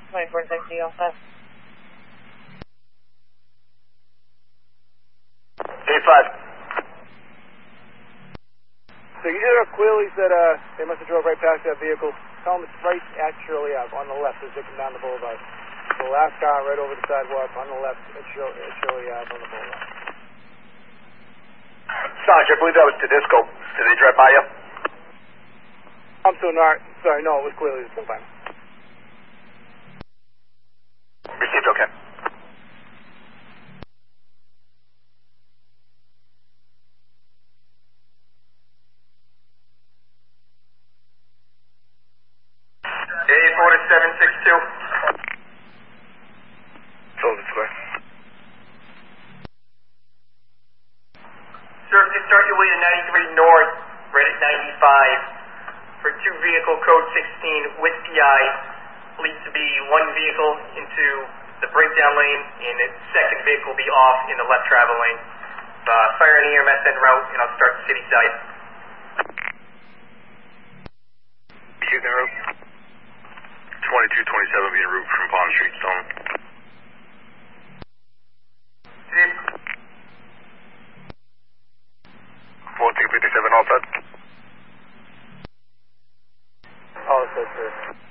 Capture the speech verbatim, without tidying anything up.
twenty-four sixty, all set. eight five. So you hear clearly that uh, they must have drove right past that vehicle. Tell them it's right at Shirley Ave, on the left as they come down the boulevard. The last car right over the sidewalk, on the left at Shirley, at Shirley Ave on the boulevard. Sarge, I believe that was Tedisco. Did they drive by you? I'm so not, sorry, no, it was clearly the time. Received, okay. A four seven six two. Sullivan Square. Sir, if you start your way to ninety-three North, right at ninety-five, for two vehicle code sixteen with P I, leads to be one vehicle into the breakdown lane, and the second vehicle will be off in the left travel lane. Uh, fire an E M S en route, and I'll start city side. Shooting en route. twenty-two twenty-seven being en route from Pond Street, Stone. fourteen fifty-seven, all set. All set, sir.